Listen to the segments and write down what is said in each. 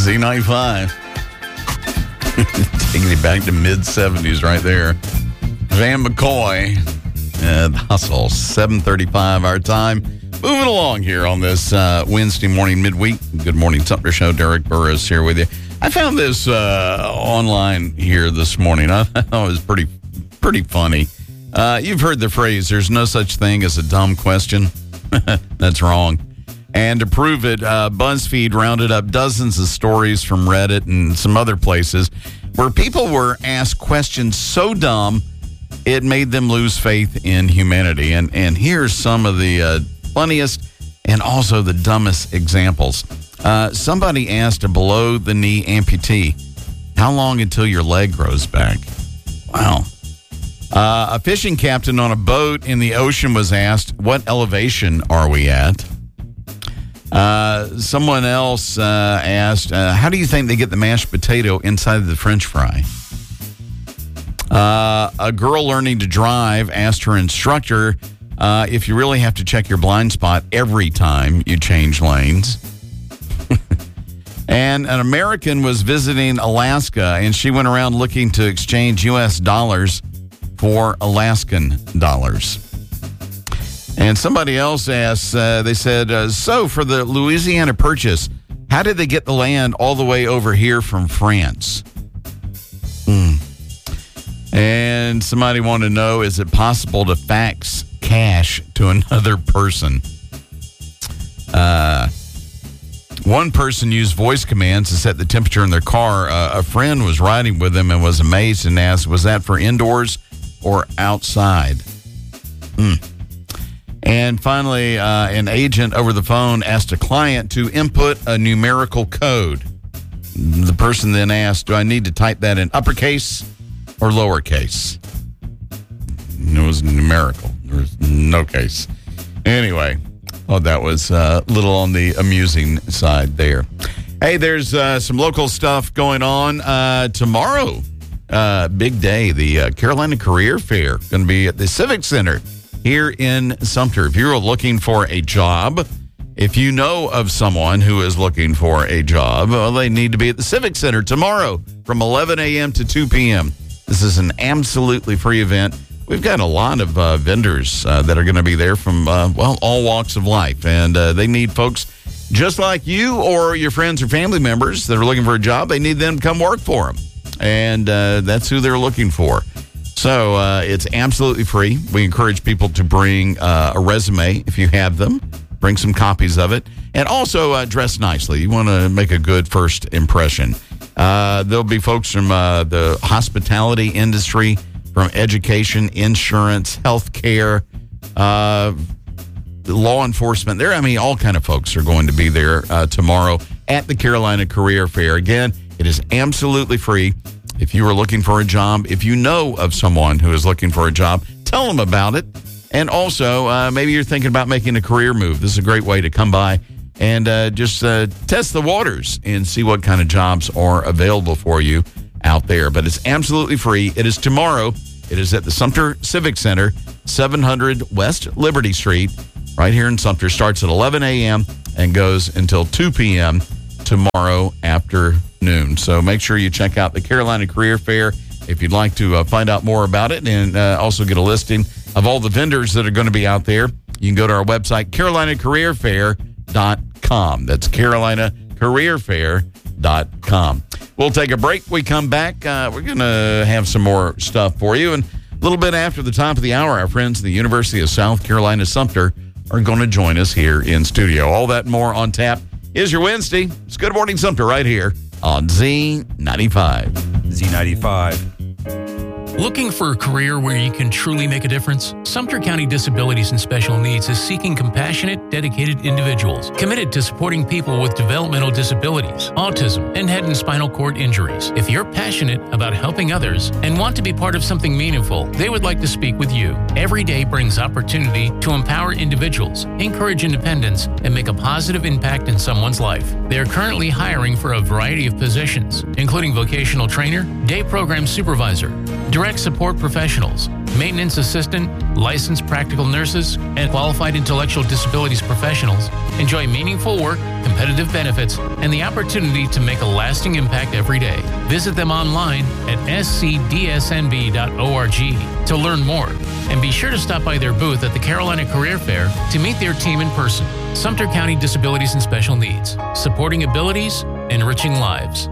Z95. Taking it back to mid-70s right there. Van McCoy, The Hustle, 7:35 our time. Moving along here on this Wednesday morning midweek. Good Morning Sumter Show. Derek Burris here with you. I found this online here this morning. I thought it was pretty funny. You've heard the phrase, there's no such thing as a dumb question. That's wrong. And to prove it, BuzzFeed rounded up dozens of stories from Reddit and some other places where people were asked questions so dumb it made them lose faith in humanity. And here's some of the funniest and also the dumbest examples. Somebody asked a below-the-knee amputee, how long until your leg grows back? Wow. A fishing captain on a boat in the ocean was asked, what elevation are we at? Someone else asked, how do you think they get the mashed potato inside of the French fry? A girl learning to drive asked her instructor if you really have to check your blind spot every time you change lanes. And an American was visiting Alaska, and she went around looking to exchange U.S. dollars for Alaskan dollars. And somebody else asked, they said, so for the Louisiana Purchase, how did they get the land all the way over here from France? And somebody wanted to know, is it possible to fax cash to another person? One person used voice commands to set the temperature in their car. A friend was riding with them and was amazed and asked, was that for indoors or outside? And finally, an agent over the phone asked a client to input a numerical code. The person then asked, do I need to type that in uppercase or lowercase? It was numerical. There was no case. Anyway, that was a little on the amusing side there. Hey, there's some local stuff going on tomorrow. Big day, the Carolina Career Fair, going to be at the Civic Center here in Sumter. If you're looking for a job, if you know of someone who is looking for a job, well, they need to be at the Civic Center tomorrow from 11 a.m. to 2 p.m. This is an absolutely free event. We've got a lot of vendors that are going to be there from, all walks of life. And they need folks just like you or your friends or family members that are looking for a job. They need them to come work for them. And that's who they're looking for. So it's absolutely free. We encourage people to bring a resume if you have them. Bring some copies of it. And also dress nicely. You want to make a good first impression. There'll be folks from the hospitality industry, from education, insurance, healthcare, law enforcement. All kind of folks are going to be there tomorrow at the Carolina Career Fair. Again, it is absolutely free. If you are looking for a job, if you know of someone who is looking for a job, tell them about it. And also, maybe you're thinking about making a career move. This is a great way to come by and just test the waters and see what kind of jobs are available for you out there. But it's absolutely free. It is tomorrow. It is at the Sumter Civic Center, 700 West Liberty Street, right here in Sumter. Starts at 11 a.m. and goes until 2 p.m. tomorrow afternoon. So make sure you check out the Carolina Career Fair if you'd like to find out more about it and also get a listing of all the vendors that are going to be out there. You can go to our website, carolinacareerfair.com. That's carolinacareerfair.com. We'll take a break. We come back. We're going to have some more stuff for you. And a little bit after the top of the hour, our friends at the University of South Carolina Sumter are going to join us here in studio. All that and more on tap is your Wednesday. It's Good Morning Sumter right here on Z95. Z95. Looking for a career where you can truly make a difference? Sumter County Disabilities and Special Needs is seeking compassionate, dedicated individuals committed to supporting people with developmental disabilities, autism, and head and spinal cord injuries. If you're passionate about helping others and want to be part of something meaningful, they would like to speak with you. Every day brings opportunity to empower individuals, encourage independence, and make a positive impact in someone's life. They are currently hiring for a variety of positions, including vocational trainer, day program supervisor, direct support professionals, maintenance assistant, licensed practical nurses, and qualified intellectual disabilities professionals enjoy meaningful work, competitive benefits, and the opportunity to make a lasting impact every day. Visit them online at scdsnb.org to learn more, and be sure to stop by their booth at the Carolina Career Fair to meet their team in person. Sumter County Disabilities and Special Needs, supporting abilities, enriching lives.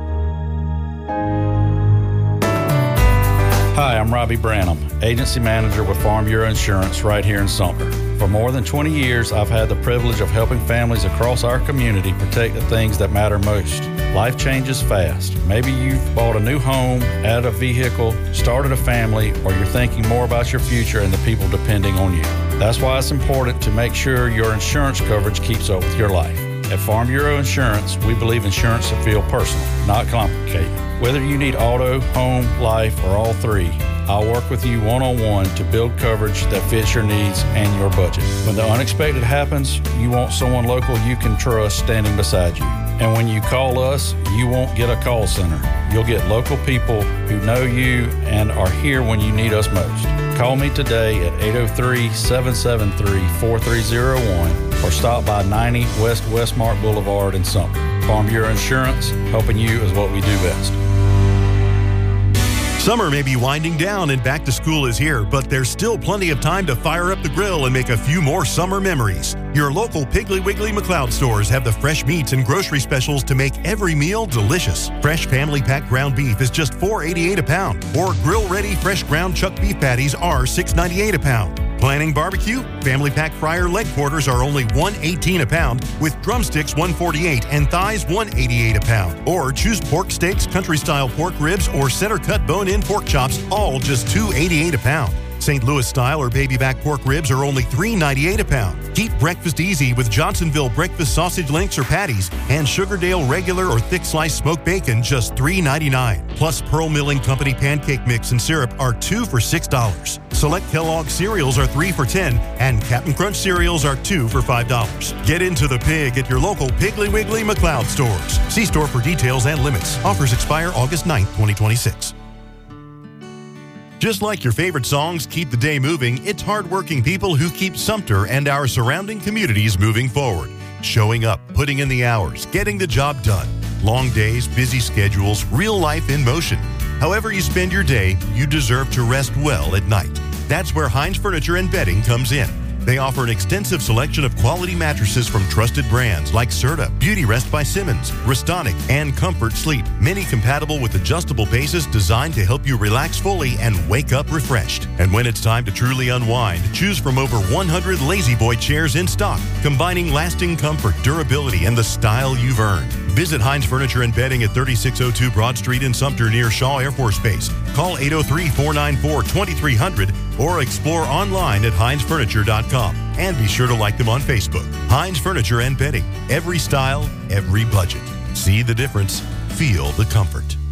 Hi, I'm Robbie Branham, Agency Manager with Farm Bureau Insurance right here in Sumter. For more than 20 years, I've had the privilege of helping families across our community protect the things that matter most. Life changes fast. Maybe you've bought a new home, added a vehicle, started a family, or you're thinking more about your future and the people depending on you. That's why it's important to make sure your insurance coverage keeps up with your life. At Farm Bureau Insurance, we believe insurance should feel personal, not complicated. Whether you need auto, home, life, or all three, I'll work with you one-on-one to build coverage that fits your needs and your budget. When the unexpected happens, you want someone local you can trust standing beside you. And when you call us, you won't get a call center. You'll get local people who know you and are here when you need us most. Call me today at 803-773-4301 or stop by 90 West Westmark Boulevard in Sumter. Farm Bureau Insurance, helping you is what we do best. Summer may be winding down and back to school is here, but there's still plenty of time to fire up the grill and make a few more summer memories. Your local Piggly Wiggly McLeod stores have the fresh meats and grocery specials to make every meal delicious. Fresh family pack ground beef is just $4.88 a pound, or grill-ready fresh ground chuck beef patties are $6.98 a pound. Planning barbecue? Family pack fryer leg quarters are only $1.18 a pound, with drumsticks $1.48 and thighs $1.88 a pound. Or choose pork steaks, country-style pork ribs, or center-cut bone-in pork chops, all just $2.88 a pound. St. Louis style or baby back pork ribs are only $3.98 a pound. Keep breakfast easy with Johnsonville breakfast sausage links or patties, and Sugardale regular or thick sliced smoked bacon just $3.99. Plus Pearl Milling Company pancake mix and syrup are 2 for $6. Select Kellogg cereals are 3 for $10, and Captain Crunch cereals are 2 for $5. Get into the pig at your local Piggly Wiggly McLeod stores. See store for details and limits. Offers expire August 9th, 2026. Just like your favorite songs keep the day moving, it's hardworking people who keep Sumter and our surrounding communities moving forward. Showing up, putting in the hours, getting the job done. Long days, busy schedules, real life in motion. However you spend your day, you deserve to rest well at night. That's where Hines Furniture and Bedding comes in. They offer an extensive selection of quality mattresses from trusted brands like Serta, Beauty Rest by Simmons, Restonic, and Comfort Sleep. Many compatible with adjustable bases designed to help you relax fully and wake up refreshed. And when it's time to truly unwind, choose from over 100 Lazy Boy chairs in stock, combining lasting comfort, durability, and the style you've earned. Visit Hines Furniture and Bedding at 3602 Broad Street in Sumter near Shaw Air Force Base. Call 803-494-2300 or explore online at hinesfurniture.com. And be sure to like them on Facebook. Hines Furniture and Bedding. Every style, every budget. See the difference. Feel the comfort.